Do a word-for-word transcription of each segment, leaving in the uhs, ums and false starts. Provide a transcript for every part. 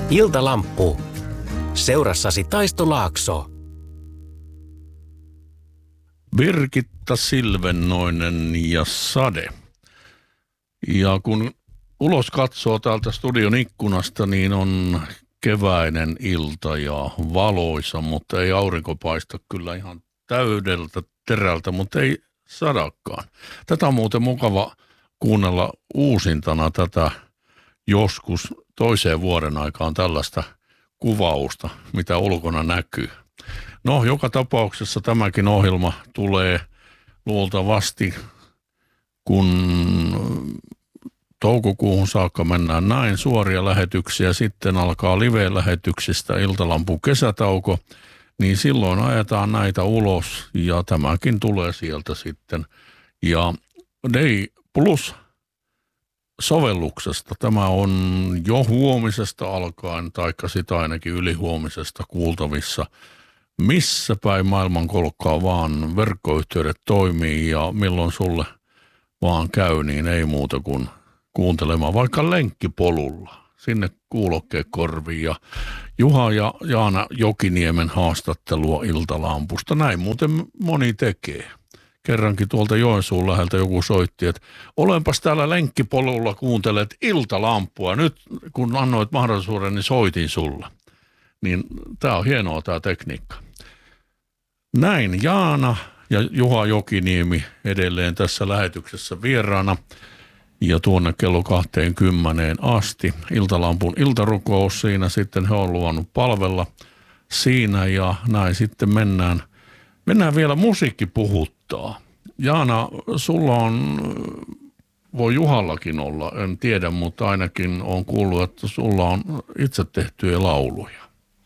Iltalamppu. Seurassasi Taisto Laakso. Birgitta Silvennoinen ja Sade. Ja kun ulos katsoo täältä studion ikkunasta, niin on keväinen ilta ja valoisa, mutta ei aurinko paista kyllä ihan täydeltä terältä, mutta ei sadakaan. Tätä on muuten mukava kuunnella uusintana tätä joskus toiseen vuoden aikaan tällaista kuvausta, mitä ulkona näkyy. No, joka tapauksessa tämäkin ohjelma tulee luultavasti, kun toukokuuhun saakka mennään näin suoria lähetyksiä, sitten alkaa live-lähetyksistä Iltalampun kesätauko, niin silloin ajetaan näitä ulos ja tämäkin tulee sieltä sitten. Ja Day Plus sovelluksesta tämä on jo huomisesta alkaen, taikka sitä ainakin ylihuomisesta kuultavissa, missä päin maailmankolkkaa vaan verkkoyhteydet toimii ja milloin sulle vaan käy, niin ei muuta kuin kuuntelemaan vaikka lenkkipolulla. Sinne kuulokkeet korviin ja Juha ja Jaana Jokiniemen haastattelua Iltalampusta. Näin muuten moni tekee. Kerrankin tuolta Joensuun läheltä joku soitti, että olenpas täällä lenkkipolulla, kuuntelet Iltalampua. Nyt kun annoit mahdollisuuden, niin soitin sulla. Niin tää on hienoa tää tekniikka. Näin Jaana ja Juha Jokiniemi edelleen tässä lähetyksessä vieraana. Ja tuonne kello kaksikymmentä asti Iltalampun iltarukous siinä sitten he on luvannut palvella siinä ja näin sitten mennään. Mennään vielä musiikki puhuttaa. Jaana, sulla on, voi Juhallakin olla, en tiedä, mutta ainakin on kuullut, että sulla on itse tehtyjä lauluja.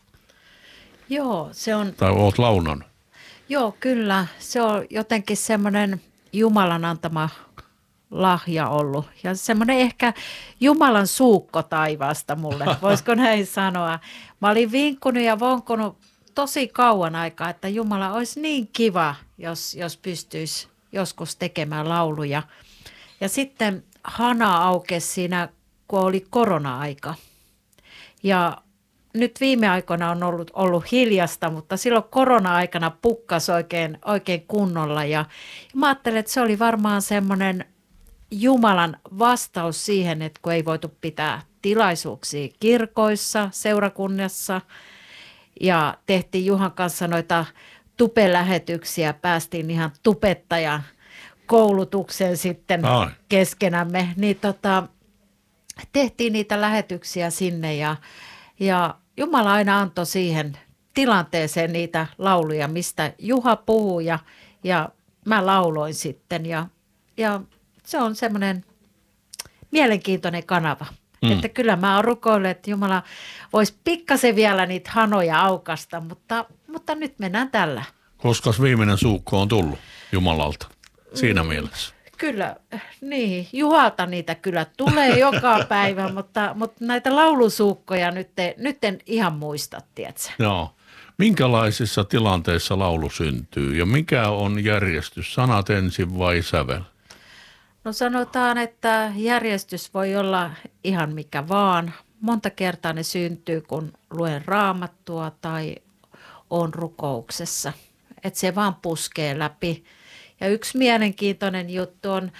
Joo, se on... Tai oot launannut. Joo, kyllä. Se on jotenkin semmoinen Jumalan antama lahja ollut. Ja semmoinen ehkä Jumalan suukko taivaasta mulle, voisiko näin sanoa. Mä olin vinkkunut ja vonkunut tosi kauan aikaa, että Jumala olisi niin kiva, jos, jos pystyisi joskus tekemään lauluja. Ja sitten hana aukesi siinä, kun oli korona-aika. Ja nyt viime aikoina on ollut, ollut hiljasta, mutta silloin korona-aikana pukkasi oikein, oikein kunnolla. Ja, ja mä ajattelin, että se oli varmaan semmoinen Jumalan vastaus siihen, että kun ei voitu pitää tilaisuuksia kirkoissa, seurakunnassa, ja tehtiin Juhan kanssa noita tupelähetyksiä, päästiin ihan tubettajan koulutukseen sitten Ai. keskenämme, niin tota, tehtiin niitä lähetyksiä sinne ja, ja Jumala aina antoi siihen tilanteeseen niitä lauluja, mistä Juha puhuu ja, ja mä lauloin sitten ja, ja se on semmoinen mielenkiintoinen kanava. Mm. Että kyllä mä oon rukoillut, että Jumala voisi pikkasen vielä niitä hanoja aukasta, mutta, mutta nyt mennään tällä. Koska viimeinen suukko on tullut Jumalalta siinä mm, mielessä. Kyllä, niin. Juhalta niitä kyllä tulee joka päivä, mutta, mutta näitä laulusuukkoja nyt, nyt en ihan muista, tiedätkö? Joo. Minkälaisissa tilanteissa laulu syntyy ja mikä on järjestys? Sanat ensin vai sävel? No sanotaan, että järjestys voi olla ihan mikä vaan. Monta kertaa ne syntyy, kun luen raamattua tai on rukouksessa. Että se vaan puskee läpi. Ja yksi mielenkiintoinen juttu on,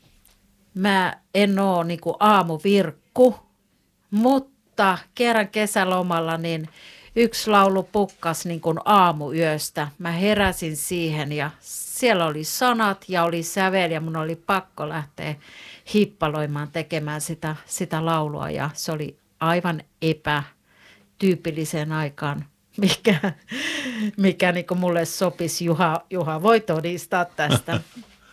mä en ole niin kuin aamuvirkku, mutta kerran kesälomalla niin yksi laulu pukkas niin kuin aamuyöstä. Mä heräsin siihen ja siellä oli sanat ja oli sävel ja mun oli pakko lähteä hippaloimaan tekemään sitä, sitä laulua ja se oli aivan epätyypilliseen aikaan, mikä, mikä niin kuin mulle sopisi. Juha, Juha voi todistaa tästä,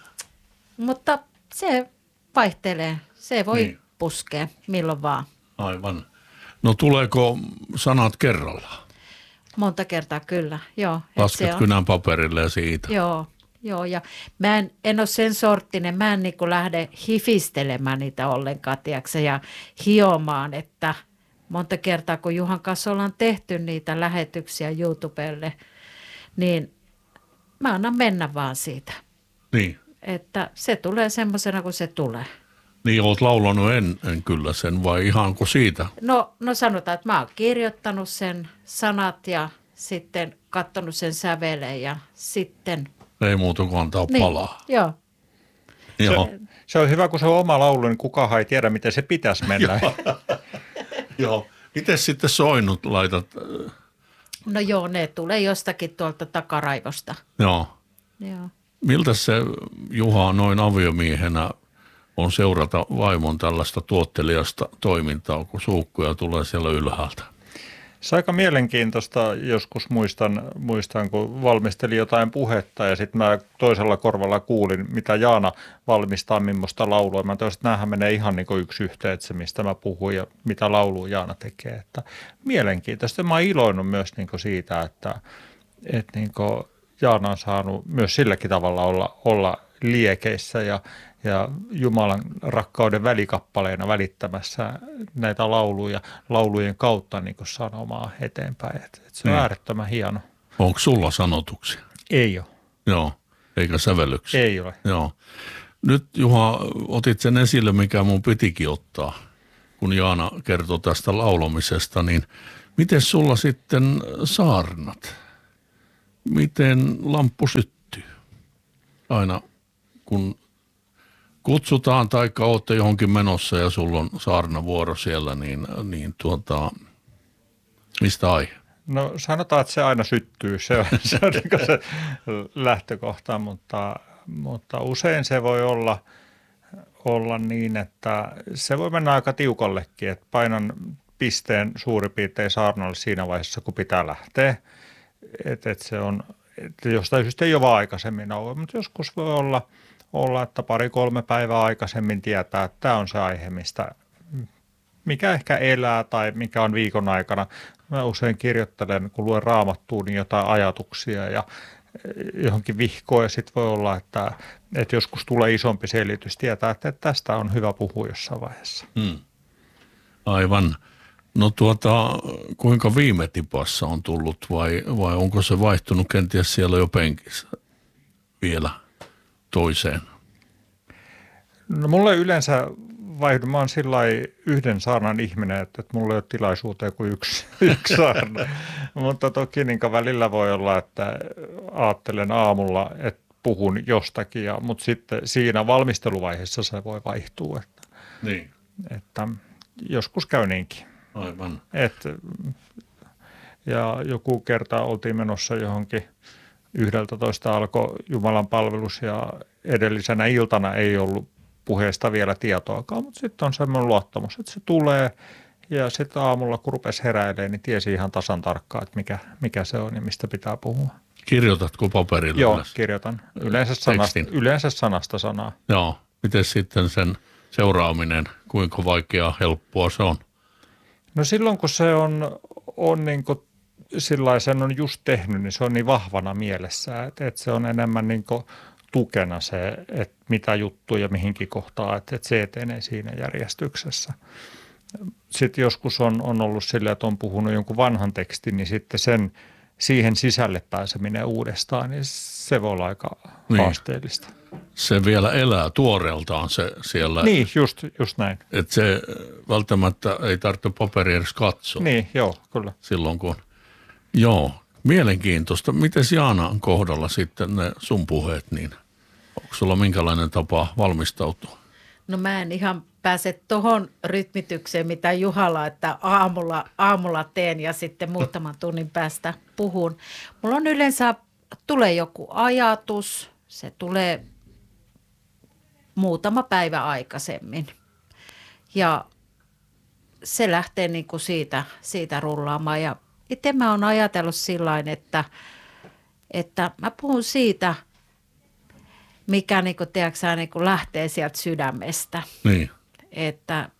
mutta se vaihtelee, se voi niin puskea milloin vaan. Aivan. No tuleeko sanat kerrallaan? Monta kertaa kyllä, joo. Lasket kynän paperille ja siitä. Joo, joo ja mä en, en ole sen sorttinen, mä en niin kuin lähde hifistelemään niitä ollenkaan, tiiäksä, ja hiomaan, että monta kertaa kun Juhan kanssa ollaan tehty niitä lähetyksiä YouTubelle, niin mä annan mennä vaan siitä. Niin. Että se tulee semmoisena kuin se tulee. Niin olet laulanut en, en kyllä sen vai ihanko siitä? No, no sanotaan, että mä oon kirjoittanut sen sanat ja sitten katsonut sen säveleen ja sitten... Ei muuta kuin antaa Niin, palaa. joo. Joo. Se, se on hyvä, kun se on oma laulu, niin kukaan ei tiedä, miten se pitäisi mennä. Joo. Miten sitten soinut laitat? No joo, ne tulee jostakin tuolta takaraivosta. Joo. Joo. Miltä se Juha noin aviomiehenä on seurata vaimon tällaista tuottelijasta toimintaa, kun suukkuja tulee siellä ylhäältä? Se on aika mielenkiintoista. Joskus muistan, muistan kun valmistelin jotain puhetta ja sitten mä toisella korvalla kuulin, mitä Jaana valmistaa, millaista laulua. Mä toisin, että näähän menee ihan niin kuin yksi yhteen, että se mistä mä puhun ja mitä laulua Jaana tekee. Että mielenkiintoista. Mä oon iloinut myös niin kuin siitä, että, että niin kuin Jaana on saanut myös silläkin tavalla olla, olla liekeissä ja ja Jumalan rakkauden välikappaleena välittämässä näitä lauluja, laulujen kautta niin kuin sanomaa eteenpäin. Et, et se on niin. äärettömän hieno. Onko sulla sanotuksia? Ei ole. Joo, eikä sävellyksiä? Ei ole. Joo. Nyt Juha, otit sen esille, mikä mun pitikin ottaa, kun Jaana kertoi tästä laulamisesta, niin miten sulla sitten saarnat? Miten lamppu syttyy? Aina kun kutsutaan tai olette johonkin menossa ja sulla on saarnavuoro siellä, niin, niin tuota, mistä aihe? No sanotaan, että se aina syttyy, se on se, on niin se lähtökohta, mutta, mutta usein se voi olla, olla niin, että se voi mennä aika tiukallekin, että painan pisteen suurin piirtein saarnalle siinä vaiheessa, kun pitää lähteä, että et se on, että jostain syystä ei ole vaan aikaisemmin ollut, mutta joskus voi olla, olla, että pari-kolme päivää aikaisemmin tietää, että tämä on se aihe, mistä, mikä ehkä elää tai mikä on viikon aikana. Mä usein kirjoittelen, kun luen Raamattua, niin jotain ajatuksia ja johonkin vihkoon ja sitten voi olla, että, että joskus tulee isompi selitys, tietää, että tästä on hyvä puhua jossain vaiheessa. Hmm. Aivan. No tuota, kuinka viime tipassa on tullut vai, vai onko se vaihtunut kenties siellä jo penkissä vielä toiseen? No mulle yleensä vaihdu, mä oon sillä yhden saarnan ihminen, että, että mulla ei ole tilaisuuteen kuin yksi, yksi saarna. Mutta toki niin välillä voi olla, että ajattelen aamulla, että puhun jostakin, ja, mutta sitten siinä valmisteluvaiheessa se voi vaihtua. Että, niin. että joskus käy niinkin. Aivan. Et, ja joku kerta oltiin menossa johonkin yhdeltä toista alkoi Jumalan palvelus ja edellisenä iltana ei ollut puheesta vielä tietoakaan, mutta sitten on semmoinen luottamus, että se tulee ja sitten aamulla kun rupesi heräilemään, niin tiesi ihan tasan tarkkaan, että mikä, mikä se on ja mistä pitää puhua. Kirjoitatko paperille? Joo, ylös? kirjoitan. Yleensä sanasta, yleensä sanasta sanaa. Joo. Miten sitten sen seuraaminen, kuinka vaikeaa, helppoa se on? No silloin kun se on, on niin kuin sillä sen on just tehnyt, niin se on niin vahvana mielessä, että, että se on enemmän niin kuin tukena se, että mitä juttuja mihinkin kohtaa, että, että se etenee siinä järjestyksessä. Sitten joskus on, on ollut sillä, että on puhunut jonkun vanhan tekstin, niin sitten sen, siihen sisälle pääseminen uudestaan, niin se voi olla aika niin. haasteellista. Se vielä elää tuoreeltaan se siellä. Niin, just, just näin. Että se välttämättä ei tarvitse paperia edes katsoa. Niin, joo, kyllä. Silloin kun, joo, mielenkiintoista. Mites Jaanan kohdalla sitten ne sun puheet, niin onko sulla minkälainen tapa valmistautua? No mä en ihan pääse tohon rytmitykseen, mitä Juhalla, että aamulla, aamulla teen ja sitten muutaman tunnin päästä puhun. Mulla on yleensä, tulee joku ajatus, se tulee muutama päivä aikaisemmin ja se lähtee niin kuin siitä, siitä rullaamaan. Ja itse mä oon ajatellut sillain, että, että mä puhun siitä, mikä niin kuin, tiedätkö, niin kuin lähtee sieltä sydämestä. Niin. Että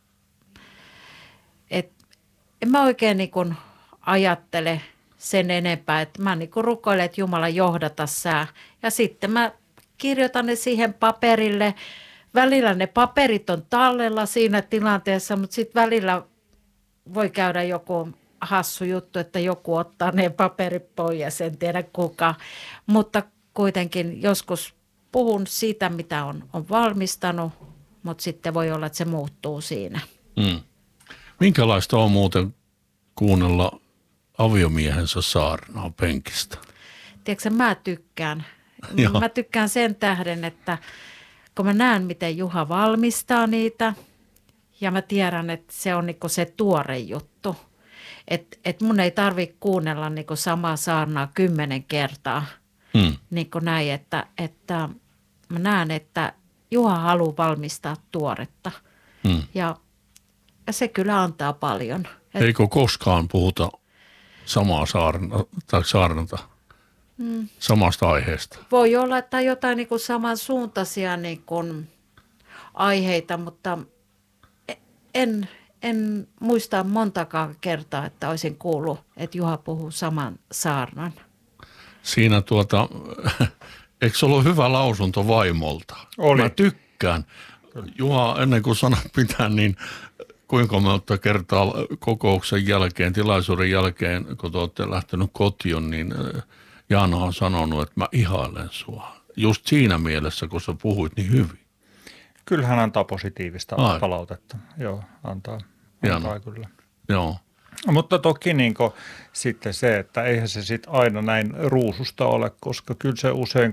et, en mä oikein niin kuin ajattele sen enempää, että mä niin kuin rukoilen, että Jumala johdata sää. Ja sitten mä kirjoitan ne siihen paperille. Välillä ne paperit on tallella siinä tilanteessa, mutta sitten välillä voi käydä joku hassu juttu, että joku ottaa ne paperit pois, en tiedä kuka. Mutta kuitenkin joskus puhun siitä, mitä on, on valmistanut, mutta sitten voi olla, että se muuttuu siinä. Mm. Minkälaista on muuten kuunnella aviomiehensä saarnaa penkistä? Tiedätkö, mä tykkään. Joo. Mä tykkään sen tähden, että kun mä näen, miten Juha valmistaa niitä, ja mä tiedän, että se on niinku se tuore juttu. Että et mun ei tarvitse kuunnella niinku samaa saarnaa kymmenen kertaa. Mm. Niin kuin näin, että, että mä näen, että Juha haluaa valmistaa tuoretta. Mm. Ja, ja se kyllä antaa paljon. Et, Eikö koskaan puhuta samaa saarna, tai saarnata mm. samasta aiheesta? voi olla, että jotain niin kuin samansuuntaisia niin kuin aiheita, mutta en, en muista montakaan kertaa, että olisin kuullut, että Juha puhuu saman saarnan. Siinä tuota, eikö se ollut hyvä lausunto vaimolta? Oli. Mä tykkään. Juha, ennen kuin sanat pitää, niin kuinka monta kertaa kokouksen jälkeen, tilaisuuden jälkeen, kun te olette lähtenyt kotiin, niin Jaana on sanonut, että mä ihailen sua. Just siinä mielessä, kun sä puhuit niin hyvin. Kyllä hän antaa positiivista Ai. palautetta. Joo, antaa, Hienoa. antaa kyllä. Joo. Mutta toki niin kuin, sitten se, että eihän se sitten aina näin ruususta ole, koska kyllä se usein